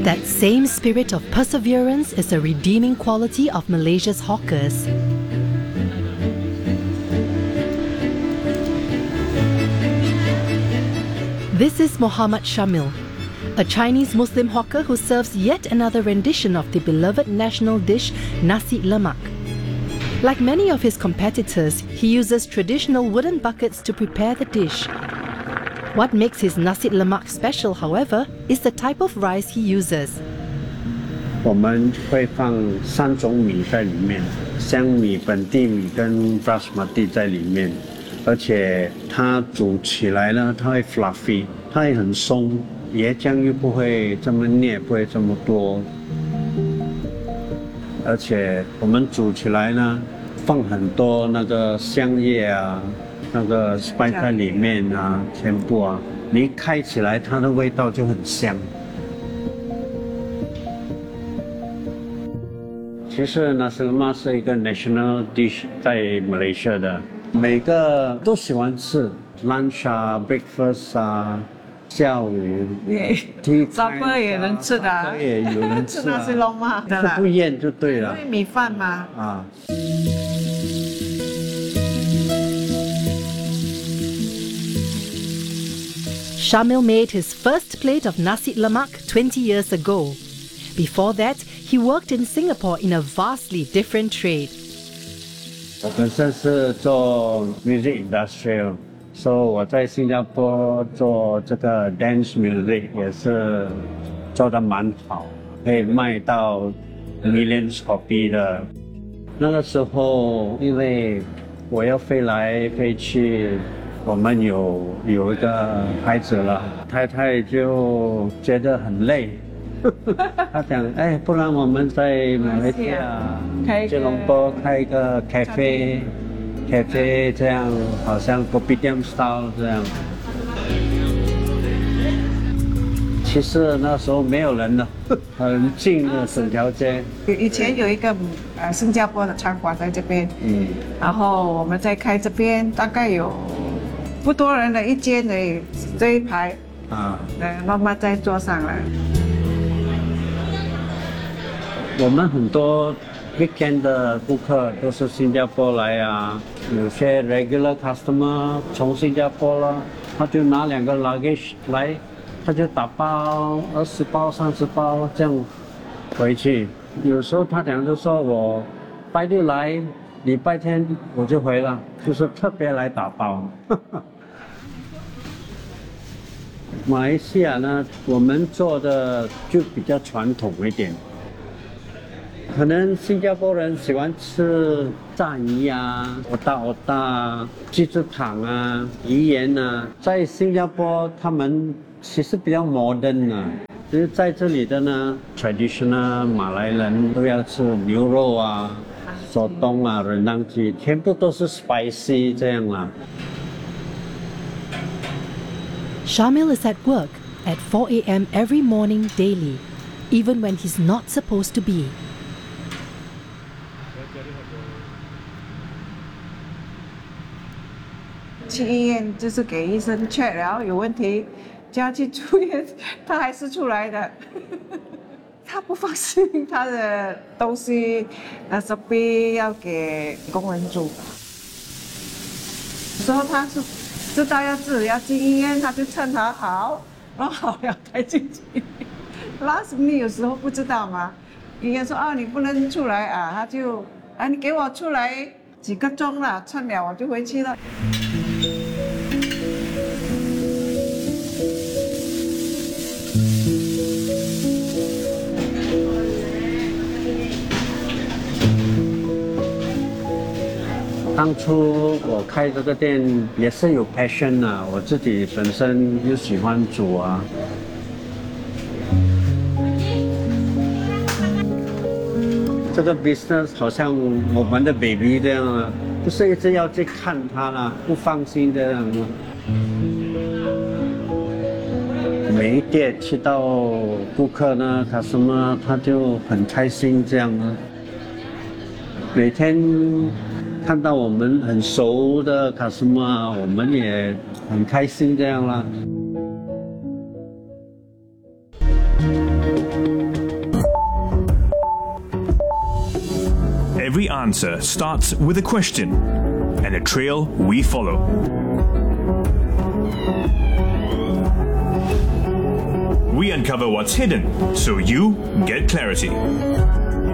That same spirit of perseverance is a redeeming quality of Malaysia's hawkers. This is Muhammad Shamil, a Chinese Muslim hawker who serves yet another rendition of the beloved national dish nasi lemak. Like many of his competitors, he uses traditional wooden buckets to prepare the dish. What makes his nasi lemak special, however, is the type of rice he uses. 我们会放3种米在里面，香米、本地米跟 basmati 在里面，而且它煮起来呢，它会 fluffy， 它会很松，椰浆又不会这么腻，不会这么多。而且我们煮起来呢，放很多那个香叶啊。 那个 spice 在里面啊，全部啊，你一开起来，它的味道就很香。其实 nasi lemak 是一个 national dish 在马来西亚的，每个都喜欢吃 lunch 啊 ，breakfast 啊，下午 supper 也能吃的啊， 也有人吃啊， nasi lemak 的啦， 不厌就对了。 因为米饭嘛。啊。 Shamil made his first plate of nasi lemak 20 years ago. Before that, he worked in Singapore in a vastly different trade. 我本身是做 music industrial， 所以我在新加坡做这个 dance music 也是做得蛮好，可以卖到 millions copy 的。那个时候，因为我要飞来飞去。 我们有一个孩子了，太太就觉得很累，她讲，哎，不然我们在马来西亚吉隆坡开一个 cafe 这样，好像 kopitiam style 这样。其实那时候没有人了，很近的整条街。 以前有一个新加坡的餐馆在这边，然后我们在开这边，大概有。 不多人的一间的这一排啊，慢慢在做上了。 我们很多 weekend 的顾客都是新加坡来啊，有些 regular customer 从新加坡了，他就拿2个 luggage 来，他就打包20包、30包这样回去。有时候他讲就说我拜六来，礼拜天我就回了，就是特别来打包。马来西亚呢，我们做的就比较传统一点。可能新加坡人喜欢吃炸鱼啊、otak-otak、鸡翅膀啊、鱼圆啊。在新加坡，他们其实比较 modern 啊。就是在这里的呢 ，traditional 马来人都要吃牛肉啊、索东啊、仁当鸡，全部都是 spicy 这样啦。 Shamil is at work at 4 a.m. every morning daily, even when he's not supposed to be. 去医院就是给医生 check 了有问题，叫他去住院，他还是出来的。他不放心他的东西，这边要给工人住。有时候他是。 知道要自己要进医院，他就趁他好，弄好了才进去。last minute 有时候不知道嘛，医院说啊你不能出来啊，他就啊你给我出来几个钟了，趁了我就回去了。 当初我开这个店也是有 passion 啊，我自己本身又喜欢煮啊。这个 business 好像我们的 baby 这样啊，不是一直要去看它啦，不放心这样啊。每一店去到顾客呢，他就很开心这样啊。每天。 看到我们很熟的 customer， 我们也很开心这样啦。 Every answer starts with a question and a trail we follow. We uncover what's hidden so you get clarity.